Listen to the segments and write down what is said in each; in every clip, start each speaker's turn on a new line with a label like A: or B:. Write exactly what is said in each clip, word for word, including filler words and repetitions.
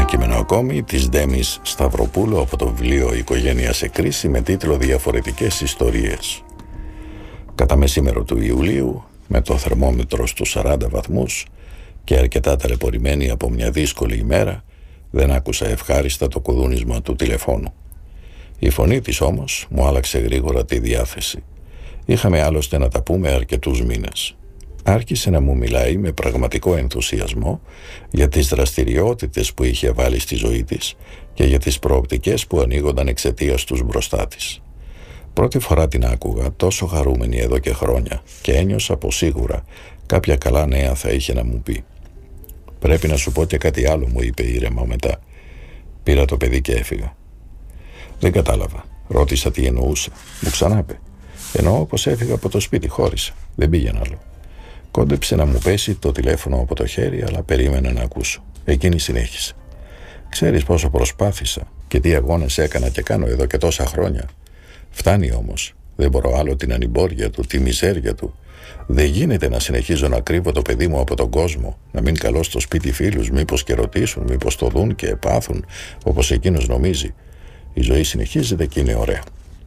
A: κείμενο ακόμη της Ντέμις Σταυροπούλου από το βιβλίο «Οικογένεια σε κρίση» με τίτλο «Διαφορετικές ιστορίες». Κατά μεσήμερο του Ιουλίου, με το θερμόμετρο στους σαράντα βαθμούς και αρκετά ταλαιπωρημένη από μια δύσκολη ημέρα, δεν άκουσα ευχάριστα το κουδούνισμα του τηλεφώνου. Η φωνή της όμως μου άλλαξε γρήγορα τη διάθεση. Είχαμε άλλωστε να τα πούμε αρκετούς μήνες. Άρχισε να μου μιλάει με πραγματικό ενθουσιασμό για τις δραστηριότητες που είχε βάλει στη ζωή της και για τις προοπτικές που ανοίγονταν εξαιτίας τους μπροστά της. Πρώτη φορά την άκουγα τόσο χαρούμενη εδώ και χρόνια και ένιωσα πως σίγουρα κάποια καλά νέα θα είχε να μου πει. «Πρέπει να σου πω και κάτι άλλο», μου είπε ήρεμα μετά. Πήρα το παιδί και έφυγα. Δεν κατάλαβα. Ρώτησα τι εννοούσε. Μου ξανάπε. Εννοώ πως έφυγα από το σπίτι, χώρισα. Δεν πήγαινα άλλο. Κόντεψε να μου πέσει το τηλέφωνο από το χέρι, αλλά περίμενα να ακούσω. Εκείνη συνέχισε. «Ξέρεις πόσο προσπάθησα και τι αγώνες έκανα και κάνω εδώ και τόσα χρόνια. Φτάνει όμως. Δεν μπορώ άλλο την ανημπόρια του, τη μιζέρια του. Δεν γίνεται να συνεχίζω να κρύβω το παιδί μου από τον κόσμο, να μην καλώ στο σπίτι φίλους, μήπως και ρωτήσουν, μήπως το δουν και πάθουν, όπως εκείνος νομίζει. Η ζωή συνεχίζεται και είναι ωραία».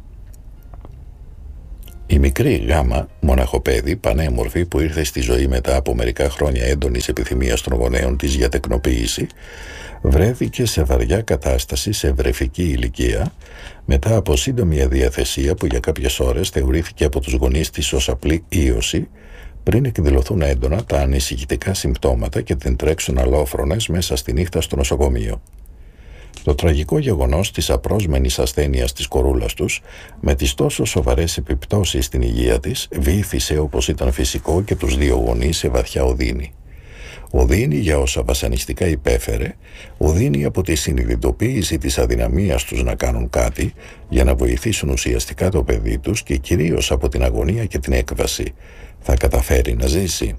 A: Η μικρή Γάμα, μοναχοπέδι, πανέμορφη, που ήρθε στη ζωή μετά από μερικά χρόνια έντονης επιθυμίας των γονέων της για τεκνοποίηση, βρέθηκε σε βαριά κατάσταση σε βρεφική ηλικία μετά από σύντομη αδιαθεσία που για κάποιες ώρες θεωρήθηκε από τους γονείς της ως απλή ίωση, πριν εκδηλωθούν έντονα τα ανησυχητικά συμπτώματα και την τρέξουν αλόφρονες μέσα στη νύχτα στο νοσοκομείο. Το τραγικό γεγονός της απρόσμενης ασθένειας της κορούλας τους, με τις τόσο σοβαρές επιπτώσεις στην υγεία της, βύθισε όπως ήταν φυσικό και τους δύο γονείς σε βαθιά οδύνη. Οδύνη για όσα βασανιστικά υπέφερε, οδύνη από τη συνειδητοποίηση της αδυναμίας τους να κάνουν κάτι για να βοηθήσουν ουσιαστικά το παιδί τους και κυρίως από την αγωνία και την έκβαση. Θα καταφέρει να ζήσει?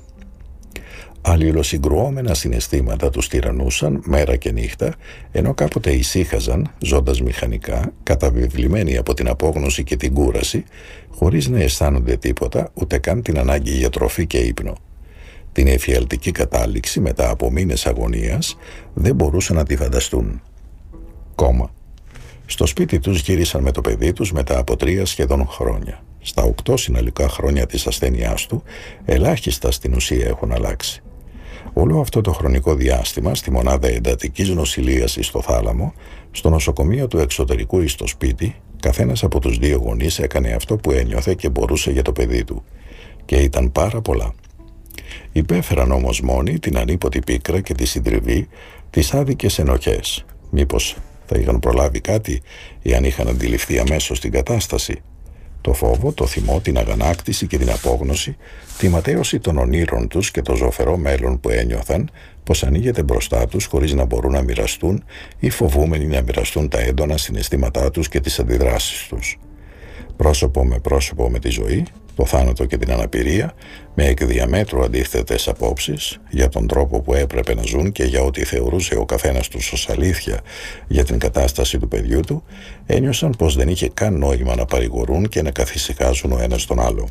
A: Αλληλοσυγκρουόμενα συναισθήματα τους τυραννούσαν μέρα και νύχτα, ενώ κάποτε ησύχαζαν, ζώντας μηχανικά, καταβιβλημένοι από την απόγνωση και την κούραση, χωρίς να αισθάνονται τίποτα, ούτε καν την ανάγκη για τροφή και ύπνο. Την εφιαλτική κατάληξη μετά από μήνες αγωνίας δεν μπορούσαν να τη φανταστούν. Κόμμα. Στο σπίτι τους γύρισαν με το παιδί τους μετά από τρία σχεδόν χρόνια. Στα οκτώ συνολικά χρόνια της ασθένειάς του, ελάχιστα στην ουσία έχουν αλλάξει. Όλο αυτό το χρονικό διάστημα, στη μονάδα εντατικής νοσηλίασης στο Θάλαμο, στο νοσοκομείο του εξωτερικού ή στο σπίτι, καθένας από τους δύο γονείς έκανε αυτό που ένιωθε και μπορούσε για το παιδί του. Και ήταν πάρα πολλά. Υπέφεραν όμως μόνοι την ανίποτη πίκρα και τη συντριβή, τις άδικες ενοχές. Μήπως θα είχαν προλάβει κάτι ή αν είχαν αντιληφθεί αμέσως την κατάσταση? Το φόβο, το θυμό, την αγανάκτηση και την απόγνωση, τη ματέωση των ονείρων τους και το ζωφερό μέλλον που ένιωθαν πως ανοίγεται μπροστά τους χωρίς να μπορούν να μοιραστούν ή φοβούμενοι να μοιραστούν τα έντονα συναισθήματά τους και τις αντιδράσεις τους. Πρόσωπο με πρόσωπο με τη ζωή, το θάνατο και την αναπηρία, με εκ διαμέτρου αντίθετες απόψεις για τον τρόπο που έπρεπε να ζουν και για ό,τι θεωρούσε ο καθένας τους ως αλήθεια για την κατάσταση του παιδιού του, ένιωσαν πως δεν είχε καν νόημα να παρηγορούν και να καθησυχάζουν ο ένας τον άλλο.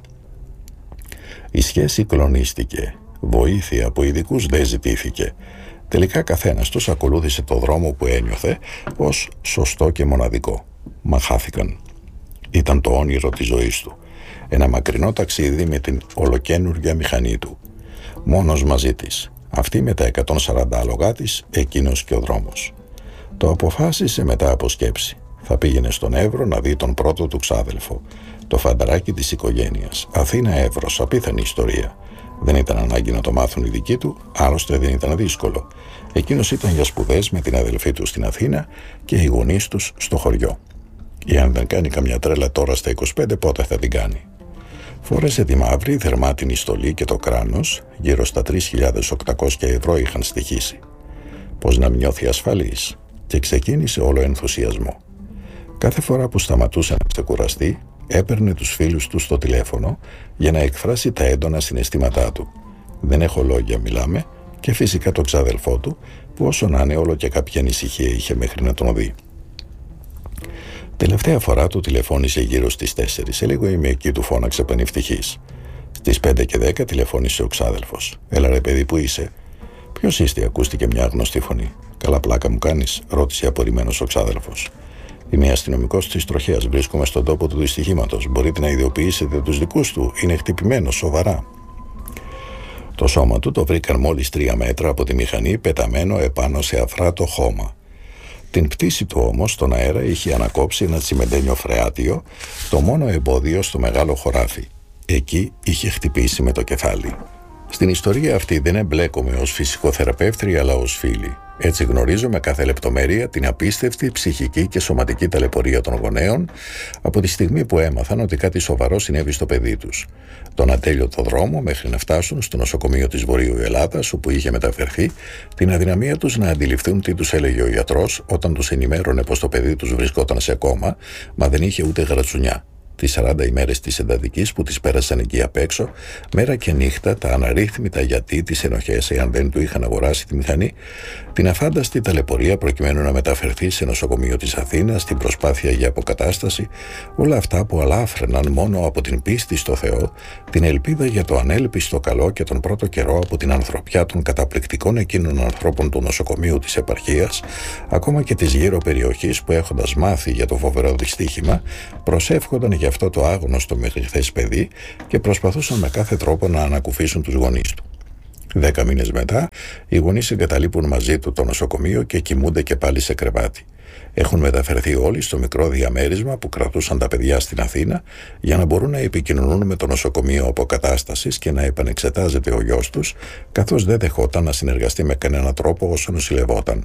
A: Η σχέση κλονίστηκε. Βοήθεια από ειδικούς δεν ζητήθηκε. Τελικά καθένας τους ακολούθησε το δρόμο που ένιωθε ως σωστό και μοναδικό. Μα χάθηκαν. Ήταν το όνειρο της ζωής του. Ένα μακρινό ταξίδι με την ολοκαίνουργια μηχανή του. Μόνος μαζί της. Αυτή με τα εκατόν σαράντα άλογά της, εκείνος και ο δρόμος. Το αποφάσισε μετά από σκέψη. Θα πήγαινε στον Εύρο να δει τον πρώτο του ξάδελφο. Το φανταράκι της οικογένειας. Αθήνα-Εύρος, απίθανη ιστορία. Δεν ήταν ανάγκη να το μάθουν οι δικοί του, άλλωστε δεν ήταν δύσκολο. Εκείνος ήταν για σπουδές με την αδελφή του στην Αθήνα και οι γονείς τους στο χωριό. Ή αν δεν κάνει καμιά τρέλα τώρα στα είκοσι πέντε, πότε θα την κάνει? Φόρεσε τη μαύρη δερμάτινη στολή και το κράνος, γύρω στα τρεις χιλιάδες οκτακόσια ευρώ είχαν στοιχήσει. Πώς να νιώθει ασφαλής? Και ξεκίνησε όλο ενθουσιασμό. Κάθε φορά που σταματούσε να ξεκουραστεί, έπαιρνε τους φίλους του στο τηλέφωνο για να εκφράσει τα έντονα συναισθήματά του. Δεν έχω λόγια, μιλάμε, και φυσικά το ξάδελφό του, που όσο να είναι όλο και κάποια ανησυχία είχε μέχρι να τον δει. Τελευταία φορά του τηλεφώνησε γύρω στις τέσσερις. Σε λίγο είμαι εκεί, του φώναξε πανευτυχής. Στις πέντε και δέκα τηλεφώνησε ο ξάδελφος. Έλα ρε παιδί, που είσαι? «Ποιος είστε?» ακούστηκε μια γνωστή φωνή. «Καλά πλάκα μου κάνεις?» ρώτησε απορριμμένος ο ξάδελφος. «Είμαι αστυνομικός της τροχέας. Βρίσκομαι στον τόπο του δυστυχήματος. Μπορείτε να ιδιοποιήσετε τους δικούς του? Είναι χτυπημένος σοβαρά». Το σώμα του το βρήκαν μόλις τρία μέτρα από τη μηχανή, πεταμένο επάνω σε αφράτο χώμα. Την πτήση του όμως στον αέρα είχε ανακόψει ένα τσιμεντένιο φρεάτιο, το μόνο εμπόδιο στο μεγάλο χωράφι. Εκεί είχε χτυπήσει με το κεφάλι. Στην ιστορία αυτή δεν εμπλέκομαι ως φυσικοθεραπεύτρια, αλλά ως φίλη. Έτσι γνωρίζω με κάθε λεπτομέρεια την απίστευτη ψυχική και σωματική ταλαιπωρία των γονέων από τη στιγμή που έμαθαν ότι κάτι σοβαρό συνέβη στο παιδί τους. Τον ατέλειωτο δρόμο μέχρι να φτάσουν στο νοσοκομείο της Βορείου Ελλάδας, όπου είχε μεταφερθεί, την αδυναμία τους να αντιληφθούν τι τους έλεγε ο γιατρός όταν τους ενημέρωνε πως το παιδί τους βρισκόταν σε κόμμα, μα δεν είχε ούτε γρατσουνιά. Τις σαράντα ημέρες της εντατικής που τις πέρασαν εκεί απ' έξω, μέρα και νύχτα, τα αναρρύθμιτα γιατί, τις ενοχές εάν δεν του είχαν αγοράσει τη μηχανή, την αφάνταστη ταλαιπωρία προκειμένου να μεταφερθεί σε νοσοκομείο της Αθήνας, την προσπάθεια για αποκατάσταση, όλα αυτά που αλάφραιναν μόνο από την πίστη στο Θεό, την ελπίδα για το ανέλπιστο καλό και τον πρώτο καιρό από την ανθρωπιά των καταπληκτικών εκείνων ανθρώπων του νοσοκομείου της επαρχίας, ακόμα και της γύρω περιοχής που, έχοντας μάθει για το φοβερό δυστύχημα, προσεύχονταν για αυτό το άγνωστο μέχρι χθες παιδί και προσπαθούσαν με κάθε τρόπο να ανακουφίσουν τους γονείς του. Δέκα μήνες μετά, οι γονείς εγκαταλείπουν μαζί του το νοσοκομείο και κοιμούνται και πάλι σε κρεβάτι. Έχουν μεταφερθεί όλοι στο μικρό διαμέρισμα που κρατούσαν τα παιδιά στην Αθήνα για να μπορούν να επικοινωνούν με το νοσοκομείο αποκατάστασης και να επανεξετάζεται ο γιος τους, καθώς δεν δεχόταν να συνεργαστεί με κανένα τρόπο όσο νοσηλευόταν.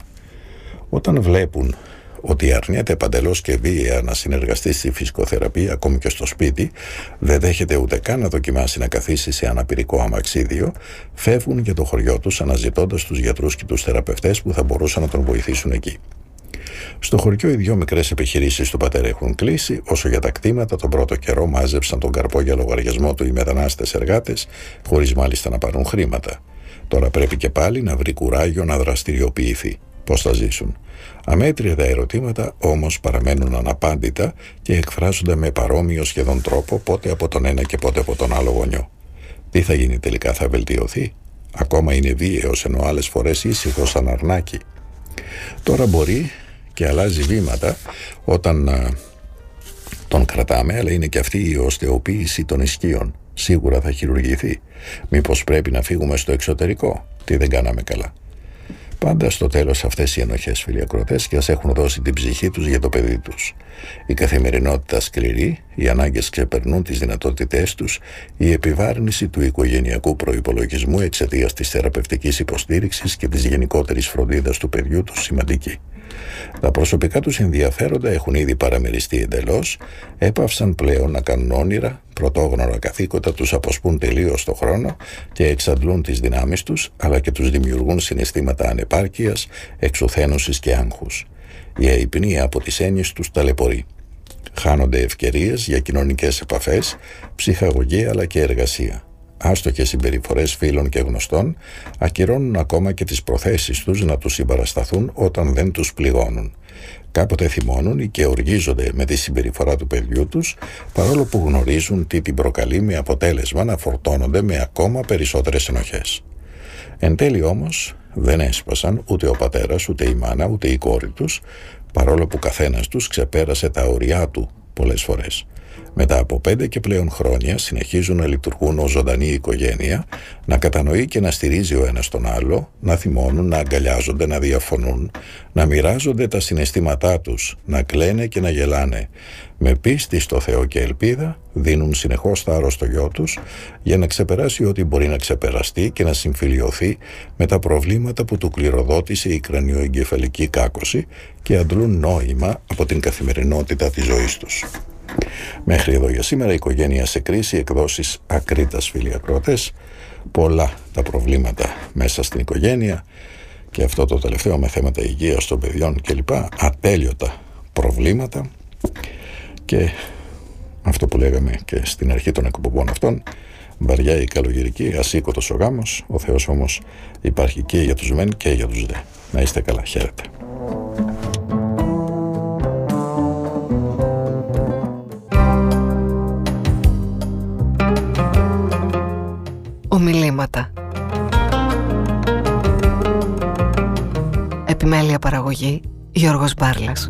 A: Όταν βλέπουν ότι αρνιέται παντελώς και βία να συνεργαστεί στη φυσικοθεραπεία ακόμη και στο σπίτι, δεν δέχεται ούτε καν να δοκιμάσει να καθίσει σε αναπηρικό αμαξίδιο, φεύγουν για το χωριό τους αναζητώντας τους γιατρούς και τους θεραπευτές που θα μπορούσαν να τον βοηθήσουν εκεί. Στο χωριό οι δυο μικρές επιχειρήσεις του πατέρα έχουν κλείσει, όσο για τα κτήματα τον πρώτο καιρό μάζεψαν τον καρπό για λογαριασμό του οι μετανάστες εργάτες, χωρίς μάλιστα να πάρουν χρήματα. Τώρα πρέπει και πάλι να βρει κουράγιο να δραστηριοποιηθεί. Πώς θα ζήσουν? Αμέτρια τα ερωτήματα όμως παραμένουν αναπάντητα και εκφράζονται με παρόμοιο σχεδόν τρόπο, πότε από τον ένα και πότε από τον άλλο γονιό. Τι θα γίνει τελικά? Θα βελτιωθεί? Ακόμα είναι βίαιος, ενώ άλλες φορές ήσυχος σαν αρνάκι. Τώρα μπορεί και αλλάζει βήματα όταν α, τον κρατάμε, αλλά είναι και αυτή η οστεοποίηση των ισχύων. Σίγουρα θα χειρουργηθεί. Μήπως πρέπει να φύγουμε στο εξωτερικό? Τι δεν κάναμε καλά? Πάντα στο τέλος αυτές οι ενοχές, φίλοι ακροατές, και ας έχουν δώσει την ψυχή τους για το παιδί τους. Η καθημερινότητα σκληρή, οι ανάγκες ξεπερνούν τις δυνατότητές τους, η επιβάρυνση του οικογενειακού προϋπολογισμού εξαιτίας της θεραπευτικής υποστήριξης και της γενικότερης φροντίδας του παιδιού τους σημαντική. Τα προσωπικά τους ενδιαφέροντα έχουν ήδη παραμεριστεί εντελώς, έπαυσαν πλέον να κάνουν όνειρα, πρωτόγνωρα καθήκοντα τους αποσπούν τελείως το χρόνο και εξαντλούν τις δυνάμεις τους, αλλά και τους δημιουργούν συναισθήματα ανεπάρκειας, εξουθένωσης και άγχους. Η αϊπνία από τις έννοιες τους ταλαιπωρεί. Χάνονται ευκαιρίες για κοινωνικές επαφές, ψυχαγωγία αλλά και εργασία. Άστοχες συμπεριφορές φίλων και γνωστών ακυρώνουν ακόμα και τις προθέσεις τους να τους συμπαρασταθούν όταν δεν τους πληγώνουν. Κάποτε θυμώνουν και οργίζονται με τη συμπεριφορά του παιδιού τους, παρόλο που γνωρίζουν τι την προκαλεί, με αποτέλεσμα να φορτώνονται με ακόμα περισσότερες ενοχές. Εν τέλει όμως δεν έσπασαν ούτε ο πατέρας, ούτε η μάνα, ούτε η κόρη τους, παρόλο που καθένας τους ξεπέρασε τα ωριά του πολλές φορές. Μετά από πέντε και πλέον χρόνια συνεχίζουν να λειτουργούν ως ζωντανή οικογένεια, να κατανοεί και να στηρίζει ο ένας τον άλλο, να θυμώνουν, να αγκαλιάζονται, να διαφωνούν, να μοιράζονται τα συναισθήματά τους, να κλαίνε και να γελάνε. Με πίστη στο Θεό και ελπίδα δίνουν συνεχώς θάρρος στο γιο τους για να ξεπεράσει ό,τι μπορεί να ξεπεραστεί και να συμφιλιωθεί με τα προβλήματα που του κληροδότησε η κρανιοεγκεφαλική κάκωση και αντλούν νόημα από την καθημερινότητα της ζωής τους. Μέχρι εδώ για σήμερα, η οικογένεια σε κρίση, εκδόσεις Ακρίτας, φίλοι ακροατές. Πολλά τα προβλήματα μέσα στην οικογένεια και αυτό το τελευταίο με θέματα υγείας των παιδιών κλπ. Ατέλειωτα προβλήματα και αυτό που λέγαμε και στην αρχή των εκπομπών αυτών, βαριά η καλογερική, ασήκωτος ο γάμος. Ο Θεός όμως υπάρχει και για τους μεν και για τους δε. Να είστε καλά, χαίρετε.
B: Ομιλήματα. Επιμέλεια παραγωγή Γιώργος Μπάρλας.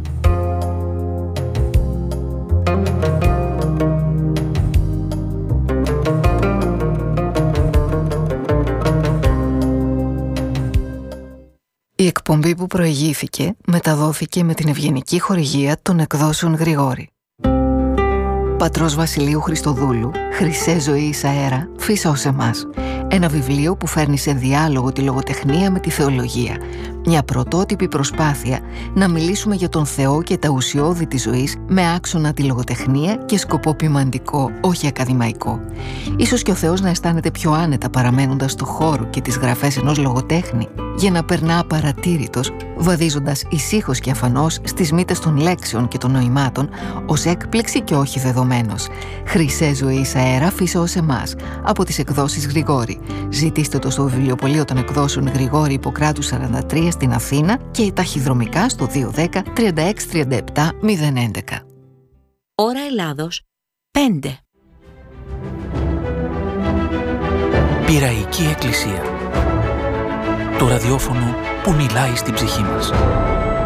B: Η εκπομπή που προηγήθηκε μεταδόθηκε με την ευγενική χορηγία των εκδόσεων Γρηγόρη. Πατρός Βασιλείου Χριστοδούλου, «Χρυσές ζωής αέρα, φύσα ως εμάς». Ένα βιβλίο που φέρνει σε διάλογο τη λογοτεχνία με τη θεολογία. Μια πρωτότυπη προσπάθεια να μιλήσουμε για τον Θεό και τα ουσιώδη της ζωής με άξονα τη λογοτεχνία και σκοπό ποιμαντικό, όχι ακαδημαϊκό. Ίσως και ο Θεός να αισθάνεται πιο άνετα παραμένοντας στο χώρο και τις γραφές ενός λογοτέχνη, για να περνά απαρατήρητος, βαδίζοντας ησύχως και αφανώς στις μύτες των λέξεων και των νοημάτων, ως έκπληξη και όχι δεδομένος. «Χρυσές ζωής αέρα, φύσα ως εμάς», από τις εκδόσεις Γρηγόρη. Ζητήστε το στο βιβλιοπωλείο των εκδόσεων Γρηγόρη Ιπποκράτου σαράντα τρία στην Αθήνα και ταχυδρομικά στο δύο ένα μηδέν τρία έξι τρία επτά μηδέν έντεκα.
C: Ώρα Ελλάδος πέντε.
D: Πειραϊκή Εκκλησία. Το ραδιόφωνο που μιλάει στην ψυχή μας.